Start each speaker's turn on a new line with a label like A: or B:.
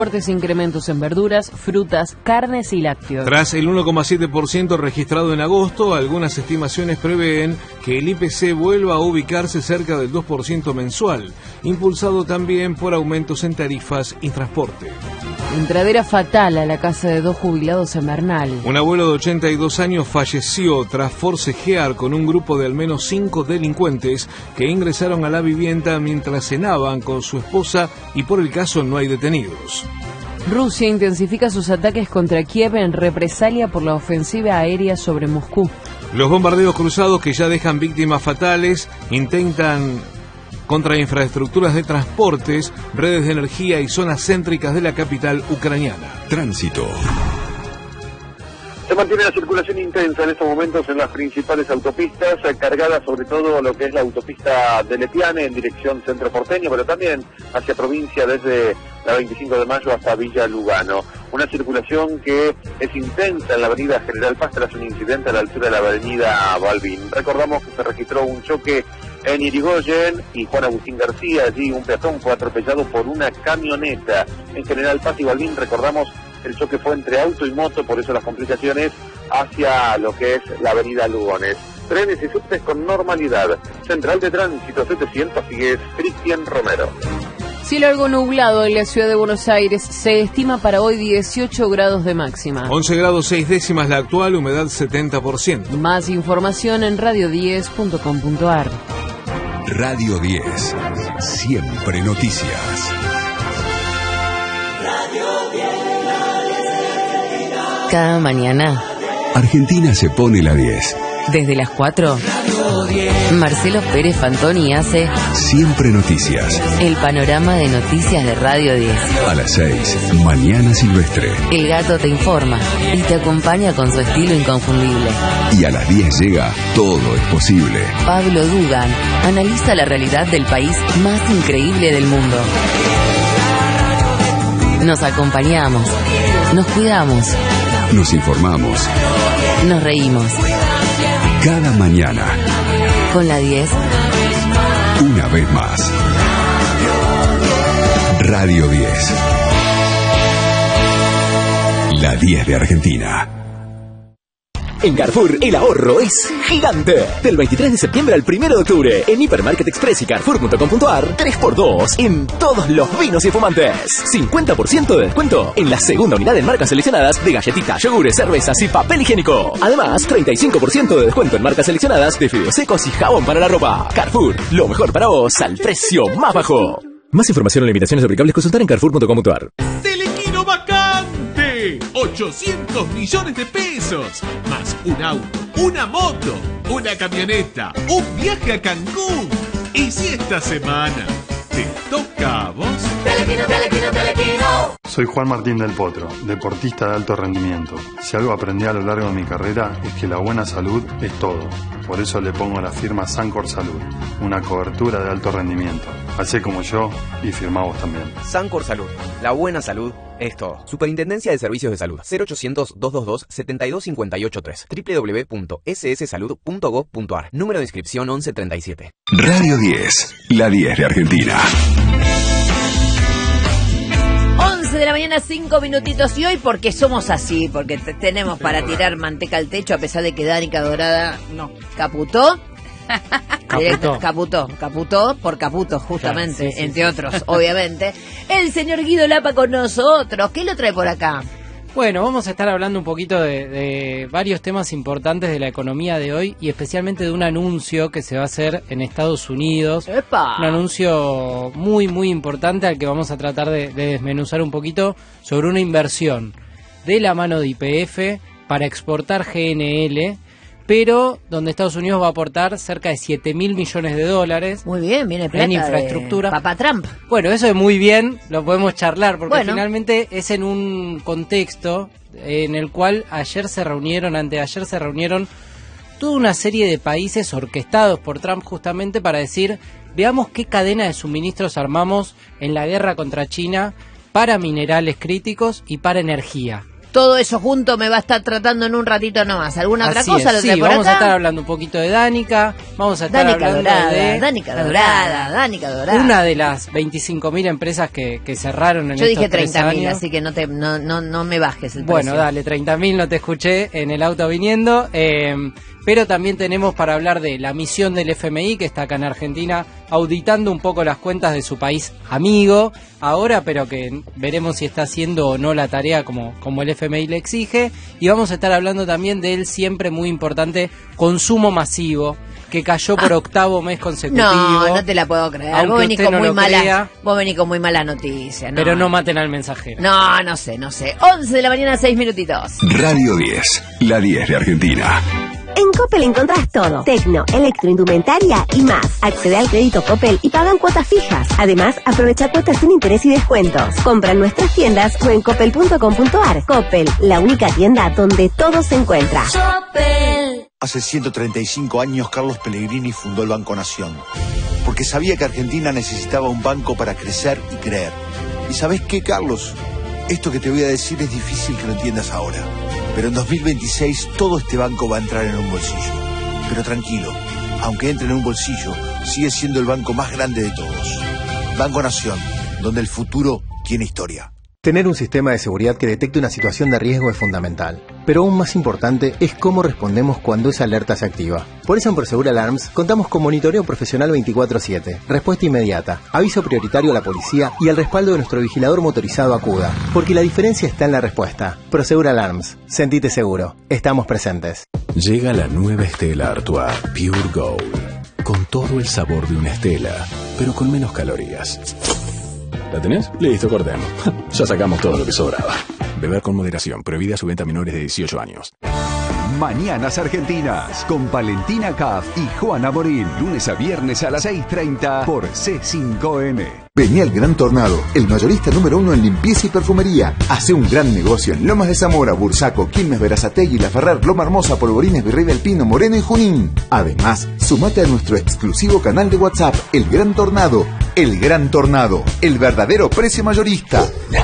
A: Fuertes incrementos en verduras, frutas, carnes y lácteos.
B: Tras el 1,7% registrado en agosto, algunas estimaciones prevén que el IPC vuelva a ubicarse cerca del 2% mensual, impulsado también por aumentos en tarifas y transporte.
A: Entradera fatal a la casa de 2 jubilados en Bernal.
B: Un abuelo de 82 años falleció tras forcejear con un grupo de al menos 5 delincuentes que ingresaron a la vivienda mientras cenaban con su esposa y por el caso no hay detenidos.
A: Rusia intensifica sus ataques contra Kiev en represalia por la ofensiva aérea sobre Moscú.
B: Los bombardeos cruzados que ya dejan víctimas fatales intentan contra infraestructuras de transportes, redes de energía y zonas céntricas de la capital ucraniana.
C: Tránsito.
D: Se mantiene la circulación intensa en estos momentos en las principales autopistas, cargada sobre todo lo que es la autopista de Lepiane en dirección centro porteño, pero también hacia provincia desde la 25 de mayo hasta Villa Lugano. Una circulación que es intensa en la avenida General Paz tras un incidente a la altura de la avenida Balbín. Recordamos que se registró un choque en Irigoyen y Juan Agustín García. Allí un peatón fue atropellado por una camioneta. En General Paz y Balbín, recordamos, el choque fue entre auto y moto, por eso las complicaciones hacia lo que es la avenida Lugones. Trenes y subtes con normalidad. Central de Tránsito 700 sigue Cristian Romero.
A: Cielo algo nublado en la ciudad de Buenos Aires. Se estima para hoy 18 grados de máxima.
B: 11 grados 6 décimas la actual, humedad 70%.
A: Más información en radio10.com.ar.
C: Radio 10. Siempre noticias.
E: Cada mañana,
C: Argentina se pone la 10.
E: desde las 4, Marcelo Pérez Fantoni hace
C: Siempre noticias.
E: el panorama de noticias de Radio 10.
C: A las 6, Mañana Silvestre.
E: El gato te informa y te acompaña con su estilo inconfundible.
C: Y a las 10 llega Todo es posible.
E: Pablo Dugan analiza la realidad del país más increíble del mundo. Nos acompañamos, nos cuidamos,
C: Nos informamos
E: nos reímos.
C: cada mañana.
E: Con la 10,
C: Una vez más. Radio 10. La 10 de Argentina.
F: En Carrefour, el ahorro es gigante. Del 23 de septiembre al 1 de octubre, en Hipermarket Express y Carrefour.com.ar, 3x2 en todos los vinos y fumantes. 50% de descuento en la segunda unidad en marcas seleccionadas de galletitas, yogures, cervezas y papel higiénico. Además, 35% de descuento en marcas seleccionadas de fideos secos y jabón para la ropa. Carrefour, lo mejor para vos al precio más bajo. Más información o limitaciones aplicables, consultar en Carrefour.com.ar.
G: Telequino vacante, 800 millones de pesos, más un auto, una moto, una camioneta, un viaje a Cancún. Y si esta semana te toca a vos.
H: Telequino, Telequino, Telequino.
I: Soy Juan Martín del Potro, deportista de alto rendimiento. Si algo aprendí a lo largo de mi carrera es que la buena salud es todo. Por eso le pongo la firma Sancor Salud, una cobertura de alto rendimiento. Hacé como yo y firmá vos también.
J: Sancor Salud, la buena salud es todo. Superintendencia de Servicios de Salud, 0800-222-72583, www.sssalud.gov.ar, número de inscripción 1137.
C: Radio 10, la 10 de Argentina.
K: 11 de la mañana, 5 minutitos. Y hoy, porque somos así, porque tenemos para tirar manteca al techo, a pesar de que Danica Dorada no caputó. Caputó por Caputo, justamente, claro, sí, entre otros, obviamente. El señor Guido Lapa con nosotros. ¿Qué lo trae por acá?
L: Bueno, vamos a estar hablando un poquito de varios temas importantes de la economía de hoy y especialmente de un anuncio que se va a hacer en Estados Unidos. ¡Epa! Un anuncio muy, muy importante al que vamos a tratar de desmenuzar un poquito sobre una inversión de la mano de YPF para exportar GNL, pero donde Estados Unidos va a aportar cerca de 7.000 millones de dólares.
K: Muy bien, viene plata
L: en infraestructura.
K: Papá Trump.
L: Bueno, eso es muy bien, lo podemos charlar, porque finalmente es en un contexto en el cual anteayer se reunieron toda una serie de países orquestados por Trump justamente para decir, veamos qué cadena de suministros armamos en la guerra contra China para minerales críticos y para energía.
K: todo eso junto me va a estar tratando en un ratito nomás. ¿Alguna otra cosa?
L: Sí, vamos a estar hablando un poquito de Danica, vamos a estar hablando de
K: Danica Dorada.
L: Una de las 25.000 empresas que cerraron en estos 3 años.
K: Yo dije 30.000, así que no me bajes el precio.
L: Bueno, dale, 30.000, no te escuché en el auto viniendo. Pero también tenemos para hablar de la misión del FMI, que está acá en Argentina, auditando un poco las cuentas de su país amigo ahora, pero que veremos si está haciendo o no la tarea como el FMI le exige. Y vamos a estar hablando también del siempre muy importante consumo masivo, que cayó por 8º mes consecutivo.
K: No te la puedo creer. Vos venís con muy mala noticia.
L: Pero no maten al mensajero.
K: No sé. 11 de la mañana, 6 minutitos.
C: Radio 10, la 10 de Argentina.
M: En Coppel encontrás todo: tecno, electroindumentaria y más. Accede al crédito Coppel y pagan cuotas fijas. Además, aprovecha cuotas sin interés y descuentos. Compra en nuestras tiendas o en coppel.com.ar. Coppel, la única tienda donde todo se encuentra.
N: Coppel. Hace 135 años Carlos Pellegrini fundó el Banco Nación, porque sabía que Argentina necesitaba un banco para crecer y creer. ¿Y sabés qué, Carlos? Esto que te voy a decir es difícil que lo entiendas ahora, pero en 2026 todo este banco va a entrar en un bolsillo. Pero tranquilo, aunque entre en un bolsillo, sigue siendo el banco más grande de todos. Banco Nación, donde el futuro tiene historia.
O: Tener un sistema de seguridad que detecte una situación de riesgo es fundamental, pero aún más importante es cómo respondemos cuando esa alerta se activa. Por eso en Prosegur Alarms contamos con monitoreo profesional 24/7, respuesta inmediata, aviso prioritario a la policía y el respaldo de nuestro vigilador motorizado Acuda, porque la diferencia está en la respuesta. Prosegur Alarms, sentite seguro, estamos presentes.
C: Llega la nueva Stella Artois Pure Gold, con todo el sabor de una Stella, pero con menos calorías. ¿La tenés? Listo, cortemos. Ya sacamos todo lo que sobraba. Beber con moderación. Prohibida su venta a menores de 18 años.
P: Mañanas Argentinas con Valentina Caff y Juana Morín. Lunes a viernes a las 6:30 por C5N.
Q: Vení al Gran Tornado, el mayorista número 1 en limpieza y perfumería. Hace un gran negocio en Lomas de Zamora, Bursaco, Quilmes, Verazategui, La Ferrer, Loma Hermosa, Polvorines, Virrey del Pino, Moreno y Junín. Además, sumate a nuestro exclusivo canal de WhatsApp, El Gran Tornado. El Gran Tornado, el verdadero precio mayorista.